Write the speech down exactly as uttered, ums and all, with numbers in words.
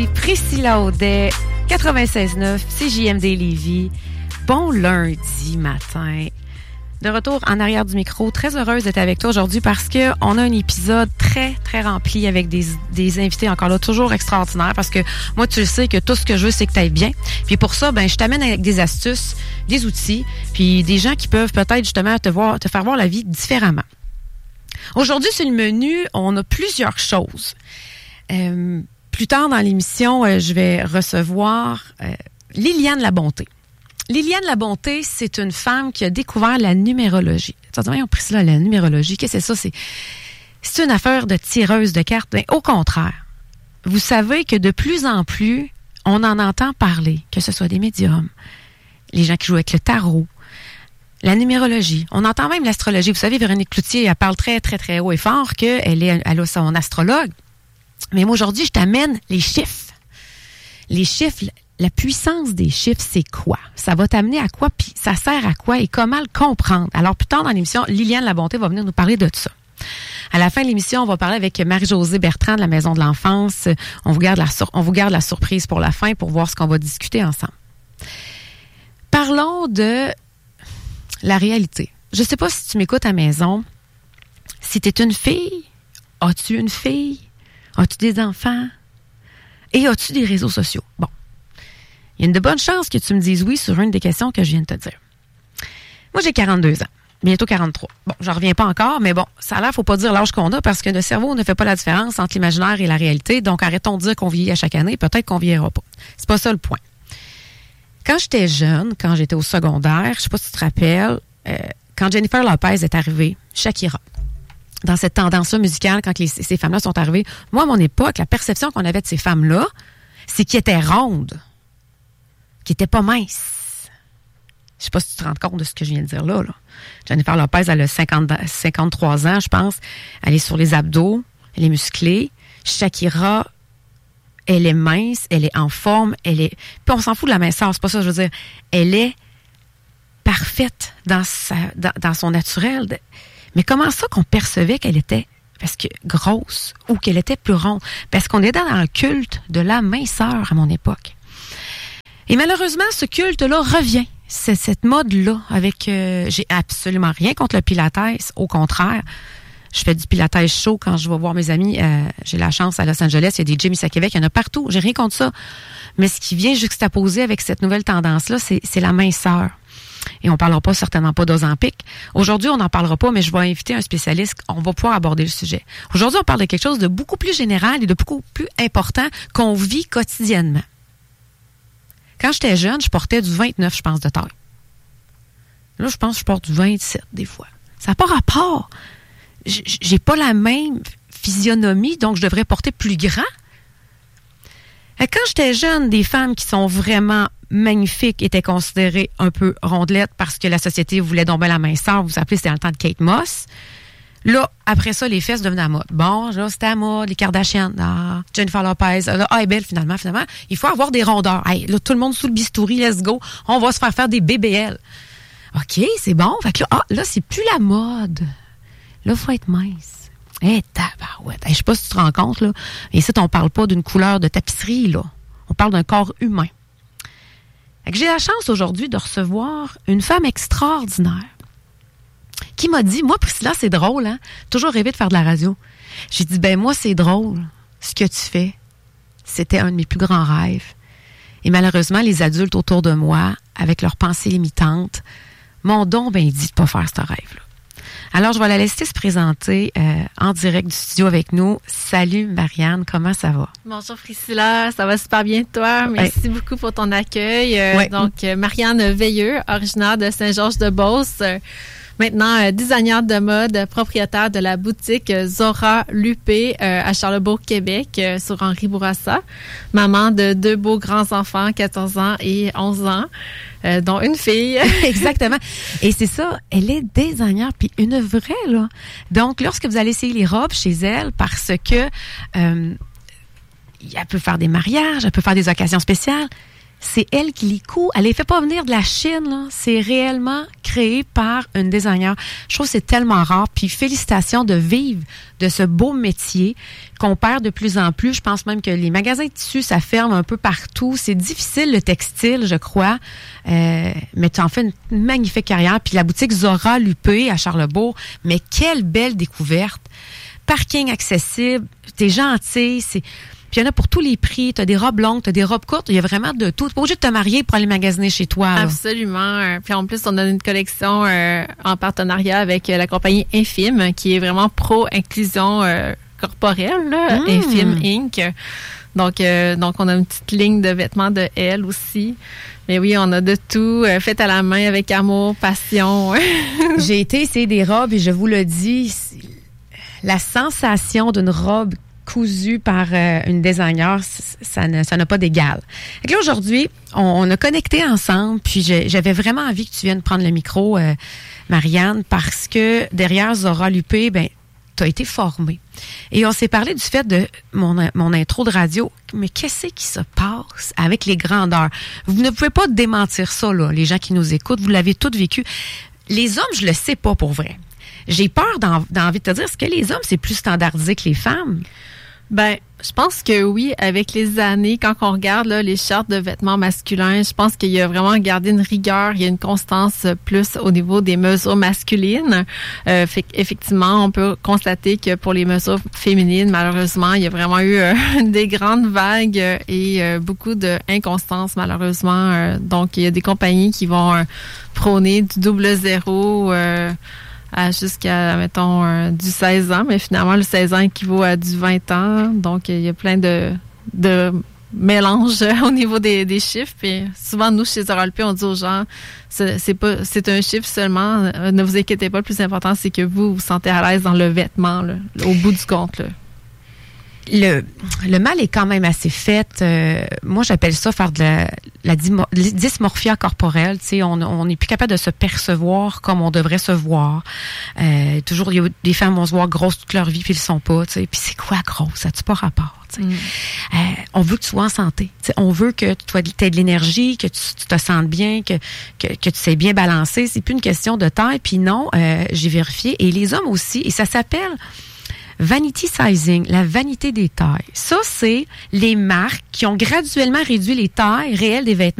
Priscilla Audet, quatre-vingt-seize neuf, C J M D Lévis. Bon lundi matin. De retour en arrière du micro, très heureuse d'être avec toi aujourd'hui parce que on a un épisode très, très rempli avec des, des invités encore là, toujours extraordinaires parce que moi, tu le sais que tout ce que je veux, c'est que tu ailles bien. Puis pour ça, ben je t'amène avec des astuces, des outils, puis des gens qui peuvent peut-être justement te voir, te faire voir la vie différemment. Aujourd'hui, sur le menu, on a plusieurs choses. Euh, plus tard dans l'émission, euh, je vais recevoir euh, Liliane Labonté. Liliane Labonté, c'est une femme qui a découvert la numérologie. Tu vas dire, voyons, Priscilla, la numérologie, qu'est-ce que c'est ça? C'est, c'est une affaire de tireuse de cartes. Bien, au contraire, vous savez que de plus en plus, on en entend parler, que ce soit des médiums, les gens qui jouent avec le tarot, la numérologie. On entend même l'astrologie. Vous savez, Véronique Cloutier, elle parle très, très, très haut et fort qu'elle est, elle a son astrologue. Mais moi, aujourd'hui, je t'amène les chiffres. Les chiffres... La puissance des chiffres, c'est quoi? Ça va t'amener à quoi? Puis ça sert à quoi? Et comment le comprendre? Alors, plus tard dans l'émission, Liliane Labonté va venir nous parler de ça. À la fin de l'émission, on va parler avec Marie-Josée Bertrand de la Maison de l'Enfance. On vous garde la, sur- on vous garde la surprise pour la fin pour voir ce qu'on va discuter ensemble. Parlons de la réalité. Je ne sais pas si tu m'écoutes à la maison. Si tu es une fille, as-tu une fille? As-tu des enfants? Et as-tu des réseaux sociaux? Bon. Il y a une de bonnes chances que tu me dises oui sur une des questions que je viens de te dire. Moi, j'ai quarante-deux ans. Bientôt quarante-trois. Bon, j'en reviens pas encore, mais bon, ça a l'air, faut pas dire l'âge qu'on a parce que le cerveau ne fait pas la différence entre l'imaginaire et la réalité. Donc, arrêtons de dire qu'on vieillit à chaque année. Peut-être qu'on vieillira pas. C'est pas ça le point. Quand j'étais jeune, quand j'étais au secondaire, je sais pas si tu te rappelles, euh, quand Jennifer Lopez est arrivée, Shakira, dans cette tendance-là musicale, quand les, ces femmes-là sont arrivées, moi, à mon époque, la perception qu'on avait de ces femmes-là, c'est qu'elles étaient rondes, qui était pas mince. Je sais pas si tu te rends compte de ce que je viens de dire là. là. Jennifer Lopez, elle a cinquante, cinquante-trois ans, je pense. Elle est sur les abdos, elle est musclée. Shakira, elle est mince, elle est en forme, elle est... Puis on s'en fout de la minceur, c'est pas ça que je veux dire. Elle est parfaite dans, sa, dans, dans son naturel. Mais comment ça qu'on percevait qu'elle était parce que grosse ou qu'elle était plus ronde? Parce qu'on était dans le culte de la minceur à mon époque. Et malheureusement, ce culte-là revient. C'est cette mode-là avec... Euh, j'ai absolument rien contre le pilates. Au contraire, je fais du pilates chaud quand je vais voir mes amis. Euh, j'ai la chance à Los Angeles, il y a des gyms ici à Québec, il y en a partout. J'ai rien contre ça. Mais ce qui vient juxtaposer avec cette nouvelle tendance-là, c'est, c'est la minceur. Et on ne parlera pas certainement pas d'Ozempic. Aujourd'hui, on n'en parlera pas, mais je vais inviter un spécialiste. On va pouvoir aborder le sujet. Aujourd'hui, on parle de quelque chose de beaucoup plus général et de beaucoup plus important qu'on vit quotidiennement. Quand j'étais jeune, je portais du vingt-neuf, je pense, de taille. Là, je pense que je porte du vingt-sept des fois. Ça n'a pas rapport. J'ai pas la même physionomie, donc je devrais porter plus grand. Et quand j'étais jeune, des femmes qui sont vraiment magnifiques étaient considérées un peu rondelettes parce que la société voulait donc bien la minceur. Vous vous rappelez, c'était dans le temps de Kate Moss. Là, après ça, les fesses devenaient à mode. Bon, là, c'était à mode, les Kardashian, ah, Jennifer Lopez, là, ah, elle est belle, finalement, finalement. Il faut avoir des rondeurs. Hey, là, tout le monde sous le bistouri, let's go. On va se faire faire des B B L. OK, c'est bon. Fait que là, ah, là, c'est plus la mode. Là, il faut être mince. Eh, hey, tabarouette. Hey, je sais pas si tu te rends compte, là. Ici, on parle pas d'une couleur de tapisserie, là. On parle d'un corps humain. Fait que j'ai la chance aujourd'hui de recevoir une femme extraordinaire qui m'a dit, moi, Priscilla, c'est drôle, hein? Toujours rêvé de faire de la radio. J'ai dit, ben moi, c'est drôle. Ce que tu fais, c'était un de mes plus grands rêves. Et malheureusement, les adultes autour de moi, avec leurs pensées limitantes, m'ont donc ben dit de pas faire ce rêve-là. Alors, je vais la laisser se présenter euh, en direct du studio avec nous. Salut, Marianne, comment ça va? Bonjour, Priscilla, ça va super bien, toi? Merci ouais. beaucoup pour ton accueil. Euh, ouais. Donc, euh, Marianne Veilleux, originaire de Saint-Georges-de-Beauce, euh, maintenant euh, designer de mode, propriétaire de la boutique Zora Lupé euh, à Charlebourg, Québec, euh, sur Henri Bourassa. Maman de deux beaux grands-enfants, quatorze ans et onze ans. Euh, dont une fille. Exactement. Et c'est ça, elle est designer, puis une vraie, là. Donc, lorsque vous allez essayer les robes chez elle, parce que euh, elle peut faire des mariages, elle peut faire des occasions spéciales, c'est elle qui les coud. Elle les fait pas venir de la Chine, là. C'est réellement créé par une designer. Je trouve que c'est tellement rare. Puis félicitations de vivre de ce beau métier qu'on perd de plus en plus. Je pense même que les magasins de tissus, ça ferme un peu partout. C'est difficile, le textile, je crois. Euh, mais tu en fais une magnifique carrière. Puis la boutique Zora Lupé à Charlesbourg, mais quelle belle découverte. Parking accessible, t'es gentil, c'est... Puis il y en a pour tous les prix. Tu as des robes longues, tu as des robes courtes. Il y a vraiment de tout. Tu n'es pas obligé de te marier pour aller magasiner chez toi. Là. Absolument. Puis en plus, on a une collection euh, en partenariat avec la compagnie Infime, qui est vraiment pro-inclusion euh, corporelle, là, mmh. Infime Incorporated. Donc, euh, donc, on a une petite ligne de vêtements de elle aussi. Mais oui, on a de tout, euh, fait à la main avec amour, passion. J'ai été essayer des robes et je vous le dis, la sensation d'une robe cousue par euh, une designer, ça n'a ça n'a pas d'égal. Et là, aujourd'hui, on, on a connecté ensemble, puis j'ai, j'avais vraiment envie que tu viennes prendre le micro, euh, Marianne, parce que derrière Zora Lupé, ben, tu as été formée. Et on s'est parlé du fait de mon, mon intro de radio, mais qu'est-ce qui se passe avec les grandeurs? Vous ne pouvez pas démentir ça, là, les gens qui nous écoutent, vous l'avez tous vécu. Les hommes, je le sais pas pour vrai. J'ai peur d'en, d'envie de te dire, est-ce que les hommes, c'est plus standardisé que les femmes? Ben, je pense que oui, avec les années, quand on regarde là, les chartes de vêtements masculins, je pense qu'il y a vraiment gardé une rigueur, il y a une constance plus au niveau des mesures masculines. Euh, fait effectivement, on peut constater que pour les mesures féminines, malheureusement, il y a vraiment eu euh, des grandes vagues et euh, beaucoup d'inconstance, malheureusement. Euh, donc, il y a des compagnies qui vont euh, prôner du double zéro, euh, à jusqu'à, mettons, euh, du seize ans, mais finalement, le seize ans équivaut à du vingt ans. Donc, il y a plein de, de mélanges au niveau des, des chiffres. Puis souvent, nous, chez Zora Lupé, on dit aux gens, c'est, c'est pas, c'est un chiffre seulement. Ne vous inquiétez pas, le plus important, c'est que vous vous sentez à l'aise dans le vêtement, là, au bout du compte, là. Le, le mal est quand même assez fait. Euh, moi, j'appelle ça faire de la, la dysmorphia corporelle. Tu sais, on on n'est plus capable de se percevoir comme on devrait se voir. Euh, toujours, il y a des femmes vont se voir grosses toute leur vie puis ils le sont pas. Tu sais, puis c'est quoi grosse? Ça n'a-tu pas rapport? Tu sais? Mm. Euh, on veut que tu sois en santé. Tu sais, on veut que tu aies de l'énergie, que tu, tu te sentes bien, que, que que tu sais bien balancer. C'est plus une question de taille. Puis non, euh, j'ai vérifié. Et les hommes aussi. Et ça s'appelle vanity sizing, la vanité des tailles. Ça, c'est les marques qui ont graduellement réduit les tailles réelles des vêtements